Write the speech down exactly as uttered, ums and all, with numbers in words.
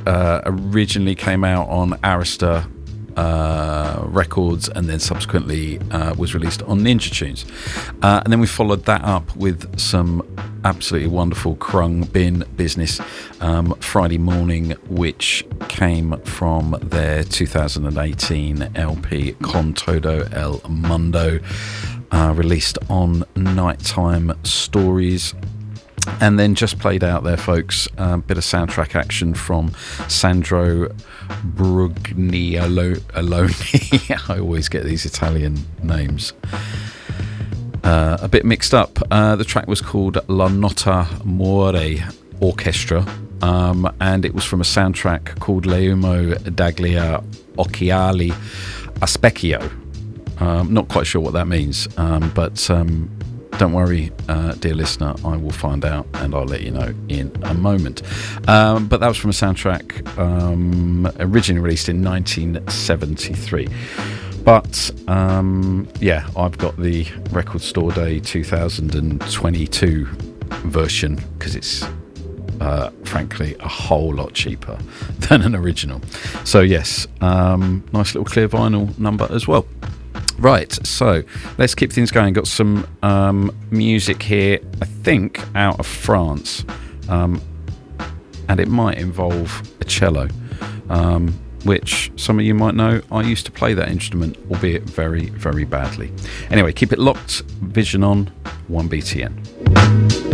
uh, originally came out on Arista uh, Records and then subsequently uh, was released on Ninja Tunes. Uh, and then we followed that up with some absolutely wonderful Krung Bin business, um, Friday Morning, which came from their two thousand eighteen L P Con Todo El Mundo, uh, released on Nighttime Stories. And then just played out there, folks, a um, bit of soundtrack action from Sandro Brugnolini. I always get these Italian names uh, a bit mixed up. Uh, the track was called La Nota More Orchestra, um, and it was from a soundtrack called Leumo dagli Occhiali a Specchio. Um, not quite sure what that means, um, but... Um, Don't worry, uh, dear listener, I will find out and I'll let you know in a moment. Um, but that was from a soundtrack um, originally released in nineteen seventy-three. But, um, yeah, I've got the Record Store Day two thousand twenty-two version because it's, uh, frankly, a whole lot cheaper than an original. So, yes, um, nice little clear vinyl number as well. Right, so let's keep things going. Got some um, music here, I think, out of France, um, and it might involve a cello, um, which some of you might know. I used to play that instrument, albeit very, very badly. Anyway, keep it locked, Vision on, one B T N.